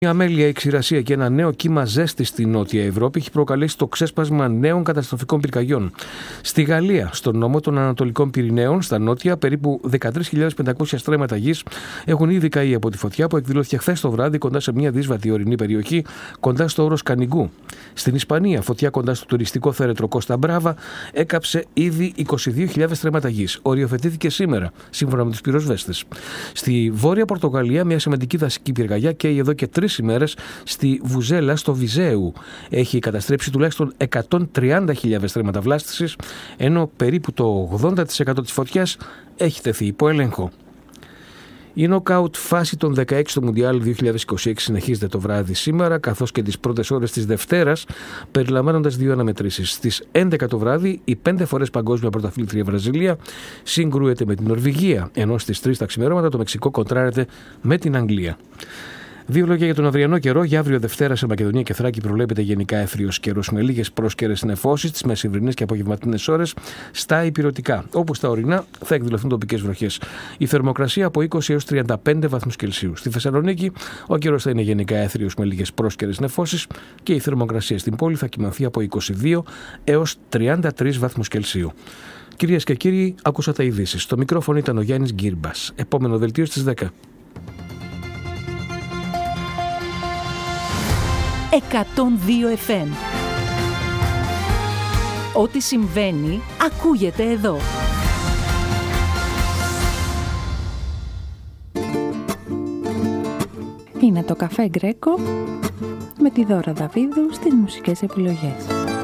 Η αμέλεια, η ξηρασία και ένα νέο κύμα ζέστη στη Νότια Ευρώπη έχει προκαλέσει το ξέσπασμα νέων καταστροφικών πυρκαγιών. Στη Γαλλία, στον νόμο των Ανατολικών Πυρηναίων, στα νότια, περίπου 13.500 στρέμματα γης έχουν ήδη καεί από τη φωτιά που εκδηλώθηκε χθες το βράδυ κοντά σε μια δύσβατη ορεινή περιοχή, κοντά στο όρος Κανιγκού. Στην Ισπανία, φωτιά κοντά στο τουριστικό θέρετρο Κώστα Μπράβα έκαψε ήδη 22.000 στρέμματα γης. Οριοθετήθηκε σήμερα, σύμφωνα με τους πυροσβέστες. Στη Βόρεια Πορτογαλία, μια σημαντική δασική πυρκαγιά καίει εδώ και 3 ημέρες στη Βουζέλα, στο Βιζέου. Έχει καταστρέψει τουλάχιστον 130.000 στρέμματα βλάστησης, ενώ περίπου το 80% της φωτιάς έχει τεθεί υπό έλεγχο. Η νοκάουτ φάση των 16 στο Μουντιάλ 2026 συνεχίζεται το βράδυ σήμερα, καθώς και τις πρώτες ώρες της Δευτέρας, περιλαμβάνοντας 2 αναμετρήσεις. Στις 11 το βράδυ, η 5 φορές παγκόσμια πρωταθλήτρια Βραζιλία συγκρούεται με την Νορβηγία, ενώ στις 3 τα ξημερώματα το Μεξικό κοντράρεται με την Αγγλία. 2 λόγια για τον αυριανό καιρό. Για αύριο Δευτέρα σε Μακεδονία και Θράκη προβλέπεται γενικά έθριος καιρός με λίγες πρόσκαιρες νεφώσεις τις μεσημβρινές και απογευματινές ώρες στα ηπειρωτικά. Όπου στα ορεινά θα εκδηλωθούν τοπικές βροχές. Η θερμοκρασία από 20 έως 35 βαθμούς Κελσίου. Στη Θεσσαλονίκη ο καιρός θα είναι γενικά έθριος με λίγες πρόσκαιρες νεφώσεις και η θερμοκρασία στην πόλη θα κυμανθεί από 22 έως 33 βαθμούς Κελσίου. Κυρίες και κύριοι, άκουσατε ειδήσεις. Στο μικρόφωνο ήταν ο Γιάννης Γκύρμπας. Επόμενο δελτίο στις 10. 102 FM. Ό,τι συμβαίνει, ακούγεται εδώ. Είναι το Καφέ Γκρέκο με τη Δώρα Δαβίδου στις μουσικές επιλογές.